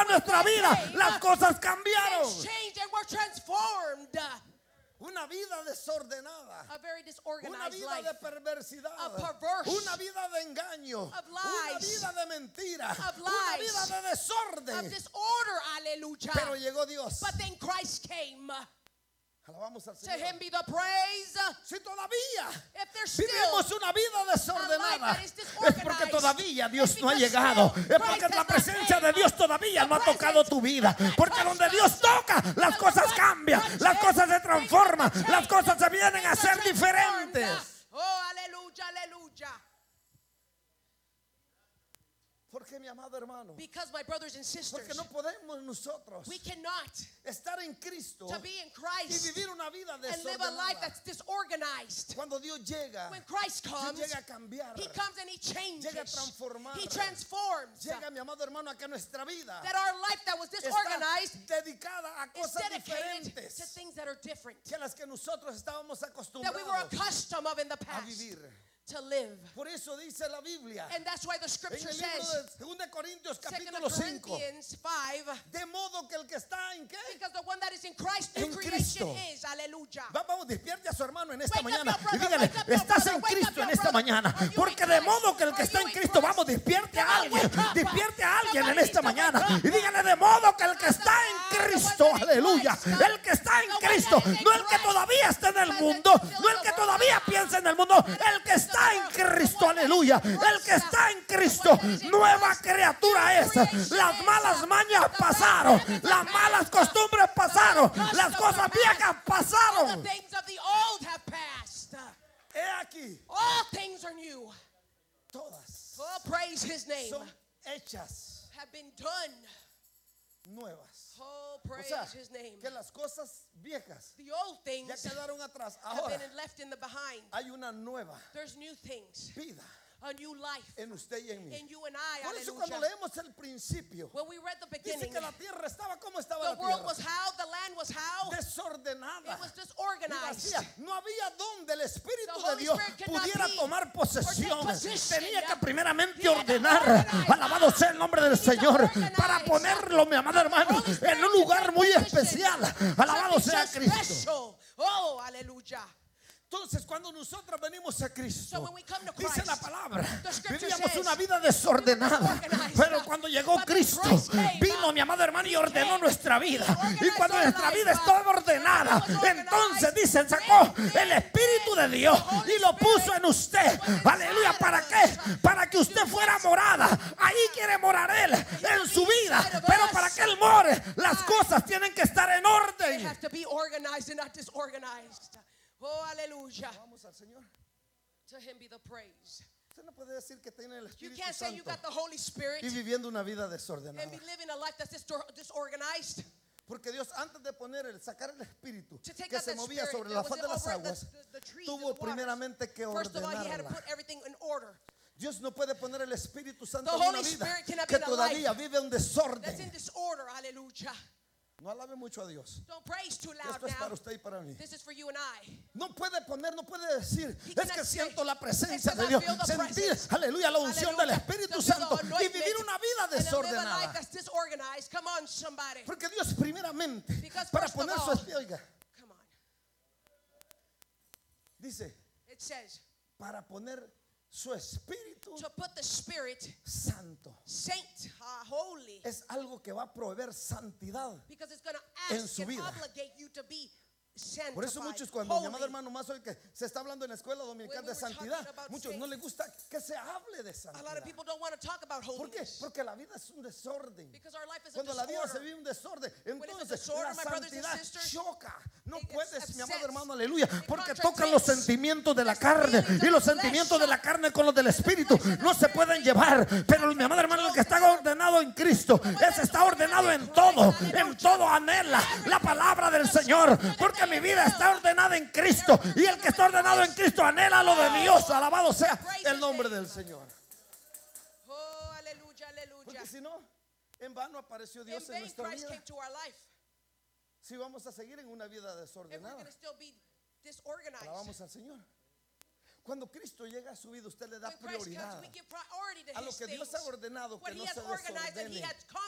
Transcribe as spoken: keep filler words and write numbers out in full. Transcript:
nuestra vida, las cosas cambiaron. things changed and were transformed. Una vida desordenada, A very una disorganized vida life, de perversidad, of perverse, una vida de engaño, of una lies, vida de mentira, of una lies, vida de of desorden. disorder. Hallelujah. Pero llegó Dios. But then Christ came. Alabamos al To Señor. him be the praise. Si todavía If there's still vivimos una vida desordenada, that is es porque todavía Dios no ha llegado. Es porque la presencia de Dios todavía no ha tocado tu vida. Porque donde Dios toca, las cosas cambian, las cosas se transforman, las cosas se vienen a ser diferentes. Oh, aleluya, aleluya. Porque mi amado hermano, Because my brothers and sisters, porque no podemos nosotros we cannot estar en Cristo to be in y Christ vivir una vida and live a life desordenada. that's disorganized. Cuando Dios llega, When Christ Dios comes, llega a cambiar, He comes and He changes. llega a transformar, He transforms. llega, mi amado hermano, a que nuestra vida That our life that was está disorganized dedicada a is cosas dedicated to diferentes things that are different, que a las que nosotros estábamos that we acostumbrados were accustomed of in the a past vivir. to live. Por eso dice la Biblia And that's why the en scripture el libro says, de dos Corintios Second capítulo cinco, Corinthians five, de modo que el que está en qué, because the one that is in Christ, new En creation Cristo. is. Hallelujah. Va- vamos, despierte a su hermano en esta Wake up, mañana your brother, y dígale, wake up, your estás brother, en wake up, Cristo your en esta brother. mañana, Are you porque in de Christ? modo que el que Are está you en in Cristo, Christ? vamos, despierte a Come on, alguien, wake up. despierte a alguien en Somebody esta needs to wake mañana up. y dígale, de modo que el que está en Cristo, aleluya, el que está en Cristo, no el que todavía está en el mundo, no el que todavía piensa en el mundo, el que está en Cristo, aleluya, el que está en Cristo, nueva criatura es. Las malas mañas pasaron, las malas costumbres pasaron, las cosas viejas All pasaron. the things of the old have passed. He aquí, All things are new. todas Oh, praise His name. son hechas Have been done. nuevas. Oh, O praise sea, His name. que las cosas viejas The old ya things quedaron atrás. have Ahora been left in the behind. hay una nueva There's new things, vida a new life en usted y en mí. in you and I. Por eso cuando Hallelujah. leemos el principio, When we read the dice beginning, que la tierra estaba, ¿cómo estaba the la world was tierra? how, the land was how, Desordenada. it was Y disorganized. vacía. No había donde el Espíritu The de Holy Dios Spirit could not pudiera be tomar or posesión. take position. Tenía que primeramente He had to ordenar, organize. alabado sea el nombre del He needed to Señor, organize. para ponerlo, mi amado hermano, Holy Spirit en un could lugar take muy position. especial. Alabado Something sea so Cristo. special. Oh, hallelujah. Entonces, cuando nosotros venimos a So Cristo, when we come to dice Christ, la palabra, the scripture vivíamos says, una vida desordenada, we were disorganized. pero cuando llegó But then Cristo, Christ came, vino mi amado hermano y ordenó came, nuestra vida. he organized Y cuando our nuestra life, vida estaba ordenada, it was organized. entonces dice, sacó Then, el Espíritu de Dios the Holy y lo puso Spirit en usted. was Aleluya, inside ¿para of qué? us. Para que usted fuera morada. Ahí quiere morar Él en su vida. inside of Pero us. para que Él more, las cosas tienen que estar en They orden. have to be organized and not disorganized. Oh, hallelujah. Vamos al Señor. To Him be the praise. Usted no puede decir que tiene el You Espíritu can't say you Santo got the Holy Spirit y viviendo una vida and desordenada. be living a life that's distor- disorganized. Porque Dios, antes de poner el sacar el Espíritu To take que out se that movía spirit sobre that la was faz de las over the, aguas, the, the trees tuvo and the waters. primeramente que First of all, He had to ordenarla. put everything in order. Dios no puede poner el Espíritu Santo The en una Holy vida Spirit cannot be que in a todavía life vive un That's in desorden. disorder. Hallelujah. No alabe mucho a Dios. Don't praise too loud Esto es para now. usted y para mí. This is for you and I. No puede poner, no puede decir, He es cannot que say, siento la presencia "It's 'cause de I Dios. feel the Sentir, presence." aleluya, la unción del Hallelujah. Espíritu To feel the Santo y anointment vivir una vida And to live a life desordenada. that's disorganized. Come on, somebody. Porque Dios primeramente, Because para first of poner su all- espíritu, oiga, Come on. dice, It says para poner su Espíritu to put the Spirit, Santo. saint, uh, holy, Es algo que va a proveer santidad. because it's going to En ask su and vida. obligate you to be sanctified. Por eso muchos cuando mi holy. amado hermano más hoy que se está hablando en la escuela dominical When we de were talking santidad, about muchos no saints, les gusta que se hable de A lot santidad. of people don't want to talk about ¿Por qué? holiness Porque la vida es un desorden. because our life is a Cuando la vida se disorder. vive un desorden, it's a entonces disorder, la my brothers and santidad sisters, choca. No it puedes, upsets, mi amado hermano, aleluya, it porque contradicts tocan los sentimientos de la carne feelings y of los the sentimientos flesh. de la carne con los del espíritu flesh and the no se spirit pueden be- llevar. Pero mi amado hermano, el que está ordenado en Cristo, ese está ordenado en todo, en todo anhela la palabra del Señor, porque mi vida está ordenada en Cristo y el que está ordenado en Cristo anhela lo de Dios. Alabado sea el nombre del Señor. Oh, aleluya, aleluya. Porque si no, en vano apareció In Dios en vain nuestra Christ vida. came to our life. Si vamos a seguir en una vida If we're desordenada, going to still be disorganized. alabamos al Señor. Cuando Cristo llega a su vida, usted le da When Christ comes, prioridad we give priority to a lo His que Dios things. ha ordenado, What que He no has se organized and He desordene. has